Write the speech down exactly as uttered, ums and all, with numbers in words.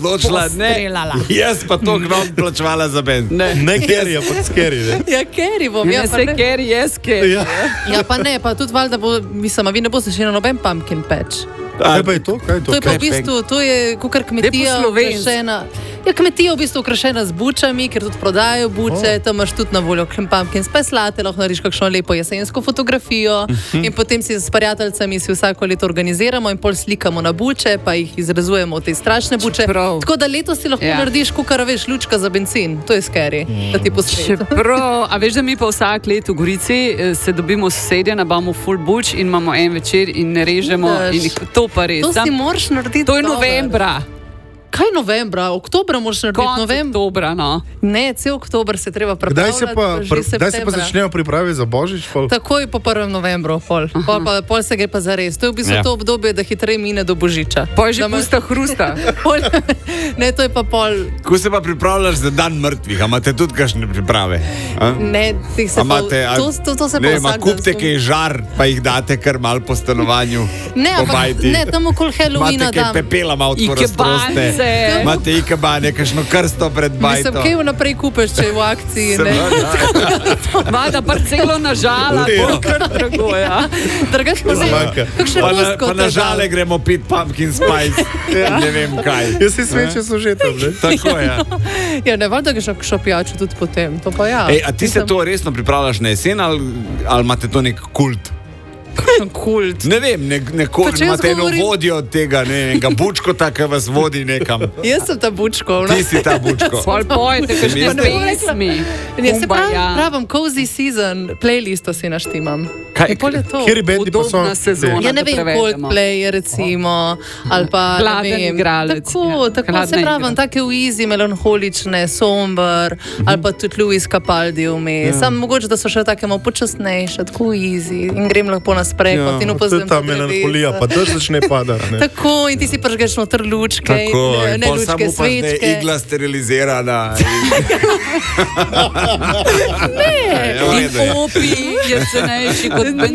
odločila, ne, jaz pa to gnom plačevala za bend. Ne, ne Kerry, ampak Scary, ne? Ja, Kerry bom. Ja, Ja, se Kerry, jaz Kerry. Ja. ja, pa ne, pa tudi valjda bo, mislim, a vi ne boste šli na noben pumpkin patch. Kaj pa je to? Kaj je to? To je pa v Kaj? bistvu, to je kukar kmetija slovensko. okrašena. Ja, kmetija v bistvu okrašena z bučami, ker tudi prodajajo buče, oh. Tam imaš tudi na voljo pumpkin speslate, lahko nariš kakšno lepo jesensko fotografijo uh-huh. In potem si s prijateljicami si vsako leto organiziramo in pol slikamo na buče, pa jih izrezujemo v te strašne buče. Čeprav. Tako da letos si lahko Ja. narediš kukar, veš, lučka za bencin. To je scary, mm. da ti posveti. Čeprav, a veš, da mi pa vsak let v Gorici eh, se dobimo sosedje, nabavimo full buč in imamo en večer in ne režemo. Vidiš. In jih, to pa res. To si Sam- moraš narediti. To je dobro. novembra. Kaj novembra? Oktobra moraš narediti. Konec Novembra. oktobra, no. Ne, cel oktober se treba Kdaj pripravljati. se pa, že pr, kdaj se pa septembra. začnejo priprave za Božič? Pol? Takoj po prvem novembru, pol. Pol, pa, pol se gre pa za res. To je v bistvu Ja. ja. to obdobje, da hitreje mine do Božiča. Pa je že Da imaš- pusta hrusta. Pol, ne, to je pa pol. Ko se pa pripravljaš za dan mrtvih, a imate tudi kakšne priprave? A? Ne, teh se A imate, pa, a- to, to, to se ne, pa ma vsak kupte dan kaj žar, pa jih date kar mal po stanovanju. Ne, po ampak bajti. ne, tam okoli Halloweena Imate kaj dam. pepela malo tako Ikebance. razproste. Imate ikebane, kakšno krsto pred Mislim, bajto. kaj vnaprej kupeš, če je v akciji. Ne? Seveda. Vada parcelo na žala, Ja. to je kar drago, ja. Drugače pa ne. Zmanjka. Kakšne Pa na, pustko pa na žale gremo pit pumpkin spice. Ne vem kaj. Jaz si sveče so že tam, ne? Tako je. Ja. Ja, ne, valjda greš kakšno pijačo tudi potem. To pa ja. Ej, a ti se Mislim, to resno pripravljaš na jesen ali, ali imate to nek kult? kakšen kult. Ne vem, ne, neko, Pa če jaz imate eno govorim- vodjo od tega, ne vem, ga bučko tako vas vodi nekam. Jaz sem ta bučko. Ti si ta bučko. Pol pojete, kakšne Ne bom pesmi. Ja, se Kumba, pravi, ja. pravim, cozy season, playlisto si naštimam. Kaj- In pol je to. Kjeri bendi pa so? Udobna sezona. Ja, ne da vem, prevedemo. Coldplay recimo, ali pa Hladen ne vem, igralec, tako, ja. tako Hladna se pravim, igra. take easy, melanholične, somber, Mhm. ali pa tudi Louis Capaldi vmes. Ja. Sam mogoče, da so še take malo počasnejše, tako easy in grem lahko na sprehod in to je opazujem ta ta melanholija, drevesa. pa dež začne padati, ne? Tako, in ti si pržgeš noter lučke, Tako, in, in ne pol lučke, samo upaš, da je svečke. igla sterilizirana. Ne, Ja, v In redu je. opi je cenejši kot